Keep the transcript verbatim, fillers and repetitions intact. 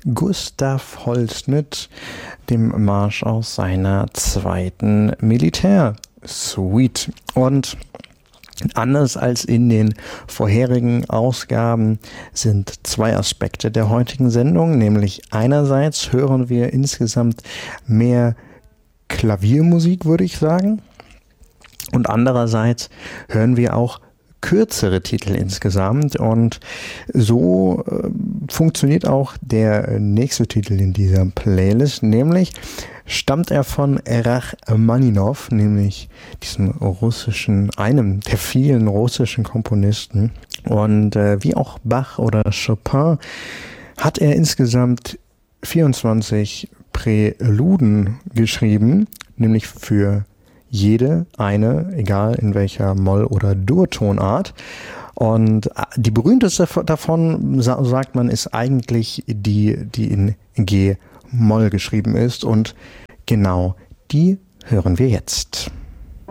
Gustav Holst mit dem Marsch aus seiner zweiten Militärsuite. Und anders als in den vorherigen Ausgaben sind zwei Aspekte der heutigen Sendung, nämlich einerseits hören wir insgesamt mehr Klaviermusik, würde ich sagen, und andererseits hören wir auch kürzere Titel insgesamt, und so äh, funktioniert auch der nächste Titel in dieser Playlist, nämlich stammt er von Rachmaninov, nämlich diesem russischen, einem der vielen russischen Komponisten. Und äh, wie auch Bach oder Chopin hat er insgesamt vierundzwanzig Präluden geschrieben, nämlich für jede eine, egal in welcher Moll- oder Dur-Tonart. Und die berühmteste davon, sagt man, ist eigentlich die, die in G-Moll geschrieben ist. Und genau die hören wir jetzt.